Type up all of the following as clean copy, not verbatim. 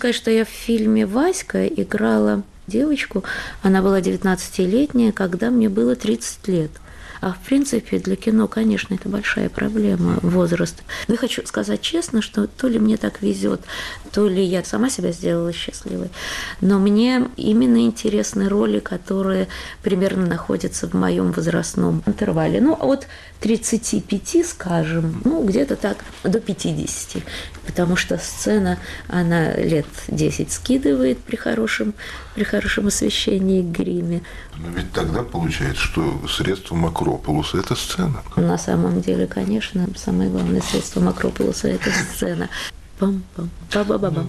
сказать, что я в фильме «Васька» играла девочку, она была 19-летняя, когда мне было 30 лет. А в принципе для кино, конечно, это большая проблема, возраст. Но я хочу сказать честно, что то ли мне так везет, то ли я сама себя сделала счастливой, но мне именно интересны роли, которые примерно находятся в моем возрастном интервале. Ну, от 35, скажем, где-то так до 50, потому что сцена, она лет 10 скидывает при хорошем освещении и гриме. Но ведь тогда получается, что средством Акрополуса – это сцена. На самом деле, конечно, самое главное средство Акрополуса – это сцена. Пам-пам, па-ба-ба-бам.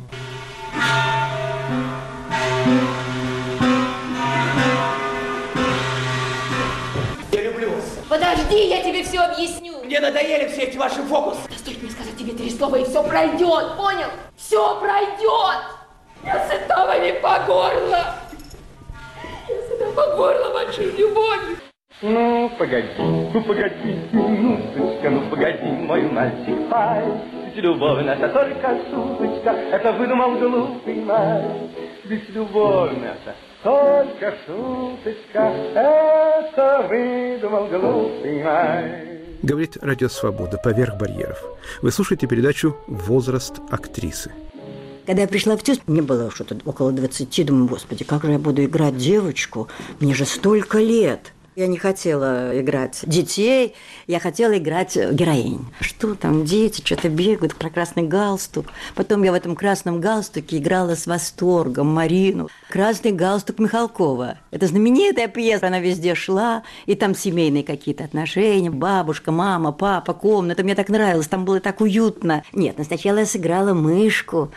Я люблю вас. Подожди, я тебе все объясню. Мне надоели все эти ваши фокусы. Да стоит мне сказать тебе 3 слова, и все пройдет, понял? Все пройдет. Я сытого не по горло. Я сыта по горло вашей любовью. Ну, погоди, минуточка, ну, погоди, мой мальчик, пай. Ведь любовь наша только шуточка, это выдумал глупый мальчик. Ведь любовь наша только шуточка, это выдумал глупый мальчик. Говорит Радио Свобода «Поверх барьеров». Вы слушаете передачу «Возраст актрисы». Когда я пришла в ТЮЗ, мне было что-то около 20, думаю, господи, как же я буду играть девочку, мне же столько лет. Я не хотела играть детей, я хотела играть героинь. Что там, дети что-то бегают про красный галстук. Потом я в этом красном галстуке играла с восторгом Марину. «Красный галстук» Михалкова. Это знаменитая пьеса, она везде шла, и там семейные какие-то отношения. Бабушка, мама, папа, комната. Мне так нравилось, там было так уютно. Нет, сначала я сыграла мышку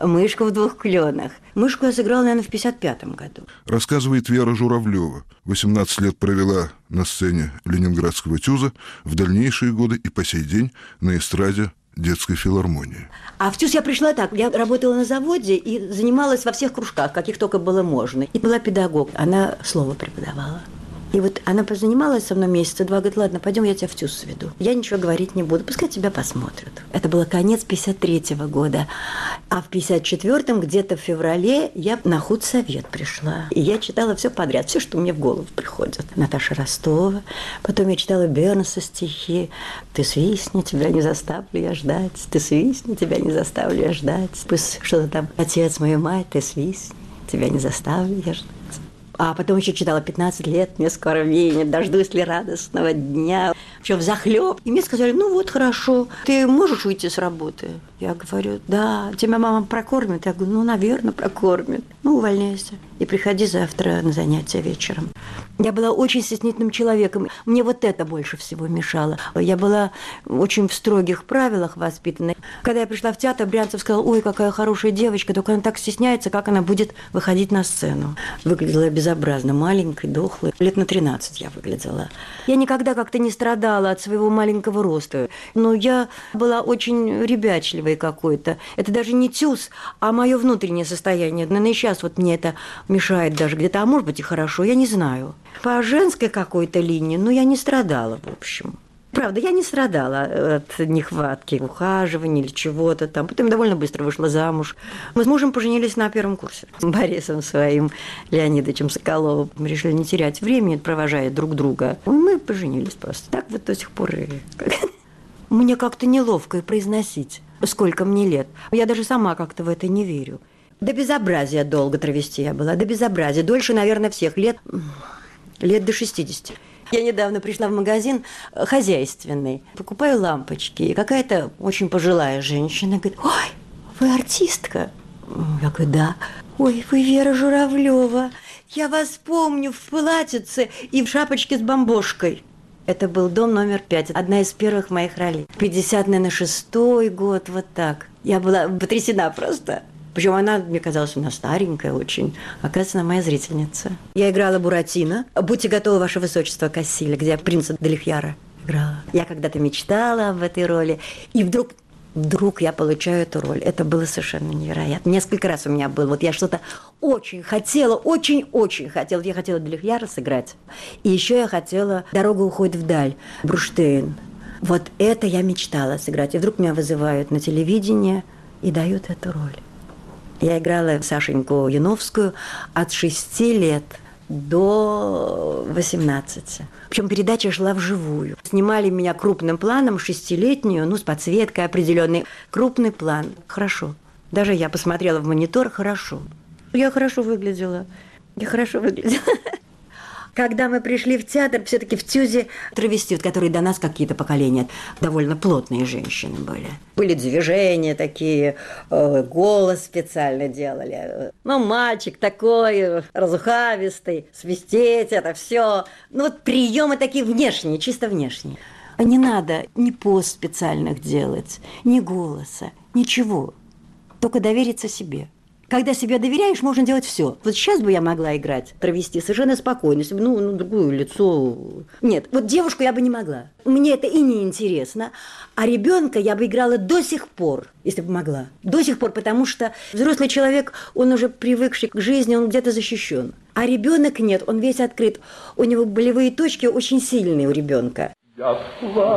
в «Двух кленах». Мышку я сыграла, наверное, в 55-м году. Рассказывает Вера Журавлева. 18 лет провела на сцене Ленинградского ТЮЗа, в дальнейшие годы и по сей день на эстраде детской филармонии. А в ТЮЗ я пришла так. Я работала на заводе и занималась во всех кружках, каких только было можно. И была педагог. Она слово преподавала. И вот она позанималась со мной месяца 2, говорит, ладно, пойдем, я тебя в ТЮЗ сведу. Я ничего говорить не буду, пускай тебя посмотрят. Это было конец 53-го года. А в 54-м, где-то в феврале, я на худсовет пришла. И я читала все подряд, все, что мне в голову приходит. Наташа Ростова. Потом я читала Бернса стихи. «Ты свистни, тебя не заставлю я ждать. Ты свистни, тебя не заставлю я ждать». Пусть что-то там «Отец, мою мать, ты свистни, тебя не заставлю я ждать». А потом еще читала 15 лет, мне скоро веянет, дождусь ли радостного дня. Все взахлеб. И мне сказали, ну вот хорошо, ты можешь уйти с работы? Я говорю, да. Тебя мама прокормит? Я говорю, ну, наверное, прокормит. Ну, увольняйся и приходи завтра на занятия вечером. Я была очень стеснительным человеком. Мне вот это больше всего мешало. Я была очень в строгих правилах воспитана. Когда я пришла в театр, Брянцев сказал, ой, какая хорошая девочка, только она так стесняется, как она будет выходить на сцену. Выглядела я безобразно, маленькой, дохлой. Лет на 13 я выглядела. Я никогда как-то не страдала от своего маленького роста. Но я была очень ребячливой какой-то. Это даже не ТЮЗ, а мое внутреннее состояние. Наверное, сейчас вот мне это мешает даже где-то, а может быть и хорошо, я не знаю. По женской какой-то линии, но я не страдала, в общем. Правда, я не страдала от нехватки ухаживания или чего-то там. Потом довольно быстро вышла замуж. Мы с мужем поженились на первом курсе. С Борисом своим, Леонидовичем Соколовым. Мы решили не терять времени, провожая друг друга. И мы поженились просто. Так вот до сих пор и... Мне как-то неловко произносить, сколько мне лет. Я даже сама как-то в это не верю. До безобразия долго травести я была. До безобразия. Дольше, наверное, всех. Лет до 60. Я недавно пришла в магазин хозяйственный. Покупаю лампочки. И какая-то очень пожилая женщина говорит, ой, вы артистка? Я говорю, да. Ой, вы Вера Журавлева. Я вас помню в платьице и в шапочке с бомбошкой. Это был дом номер 5, одна из первых моих ролей. 50, наверное, 6-й год, вот так. Я была потрясена просто. Причем она, мне казалось, у нас старенькая очень. Оказывается, она моя зрительница. Я играла Буратино. «Будьте готовы, ваше высочество», Кассиля, где я принца Делихьяра играла. Я когда-то мечтала об этой роли. И вдруг я получаю эту роль. Это было совершенно невероятно. Несколько раз у меня было. Вот я что-то очень хотела, очень-очень хотела. Я хотела Делихьяра сыграть. И еще я хотела «Дорога уходит вдаль», Бруштейн. Вот это я мечтала сыграть. И вдруг меня вызывают на телевидение и дают эту роль. Я играла Сашеньку Яновскую от 6 лет до 18. Причем передача шла вживую. Снимали меня крупным планом, 6-летнюю, ну, с подсветкой определенной. Крупный план. Хорошо. Даже я посмотрела в монитор, хорошо. Я хорошо выглядела. Когда мы пришли в театр, все-таки в ТЮЗе травестит, которые до нас какие-то поколения, довольно плотные женщины были. Были движения такие, голос специально делали. Ну, мальчик такой, разухабистый, свистеть, это все. Ну, вот приемы такие внешние, чисто внешние. А не надо ни поз специальных делать, ни голоса, ничего. Только довериться себе. Когда себе доверяешь, можно делать все. Вот сейчас бы я могла играть травести совершенно спокойно, если бы, ну, другое лицо. Нет, вот девушку я бы не могла. Мне это и не интересно. А ребенка я бы играла до сих пор, если бы могла. До сих пор, потому что взрослый человек, он уже привыкший к жизни, он где-то защищен. А ребенок нет, он весь открыт. У него болевые точки очень сильные у ребенка.